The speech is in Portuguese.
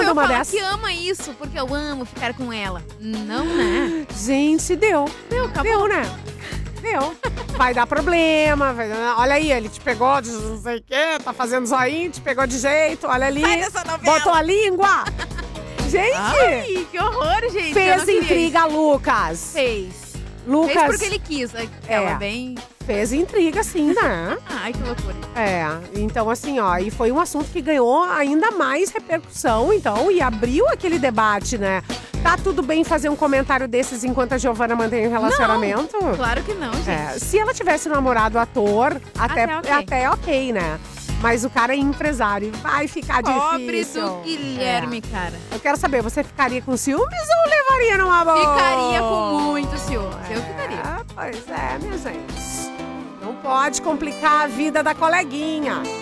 não uma falar dessas. que ama isso, porque eu amo ficar com ela. Não, né? Gente, deu. Acabou. Deu, né? Deu. Vai dar problema. Olha aí, ele te pegou de não sei o quê, tá fazendo zoinho, te pegou de jeito, olha ali. Sai dessa novela. Botou a língua. Gente! Ai, que horror, gente. Eu Fez não queria intriga, Lucas. isso. Fez. Lucas Fez porque ele quis. Ela bem... fez intriga, sim, né? Ai, que loucura. Então assim, ó, e foi um assunto que ganhou ainda mais repercussão, então, e abriu aquele debate, né? Tá tudo bem fazer um comentário desses enquanto a Giovana mantém o relacionamento? Não, claro que não, gente. Se ela tivesse namorado ator, Até até ok, né? Mas o cara é empresário, vai ficar Pobre difícil. do Guilherme, cara. Eu quero saber, você ficaria com ciúmes ou levaria numa boa? Ficaria com muito ciúmes. Eu ficaria. Pois é, minha gente. Não pode complicar a vida da coleguinha.